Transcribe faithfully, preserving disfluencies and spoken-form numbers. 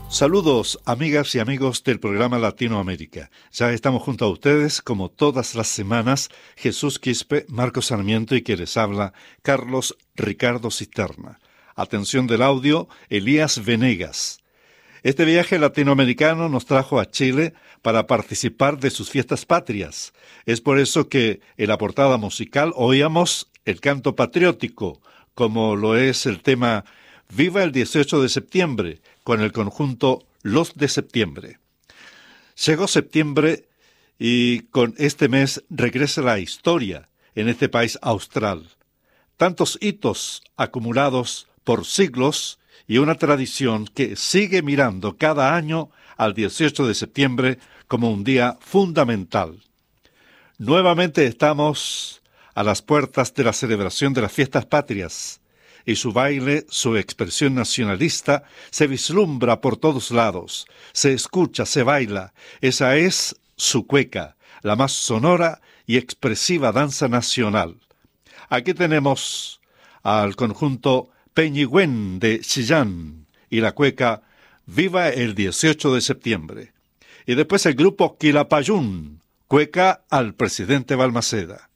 Saludos, amigas y amigos del programa Latinoamérica. Ya estamos junto a ustedes, como todas las semanas, Jesús Quispe, Marcos Sarmiento y que les habla, Carlos Ricardo Cisterna. Atención del audio, Elías Venegas. Este viaje latinoamericano nos trajo a Chile para participar de sus fiestas patrias. Es por eso que en la portada musical oíamos el canto patriótico, como lo es el tema Viva el dieciocho de septiembre, con el conjunto Los de Septiembre. Llegó septiembre y con este mes regresa la historia en este país austral. Tantos hitos acumulados por siglos y una tradición que sigue mirando cada año al dieciocho de septiembre como un día fundamental. Nuevamente estamos a las puertas de la celebración de las fiestas patrias, y su baile, su expresión nacionalista, se vislumbra por todos lados, se escucha, se baila. Esa es su cueca, la más sonora y expresiva danza nacional. Aquí tenemos al conjunto Peñigüén de Chillán y la cueca Viva el dieciocho de septiembre. Y después el grupo Quilapayún, cueca al presidente Balmaceda.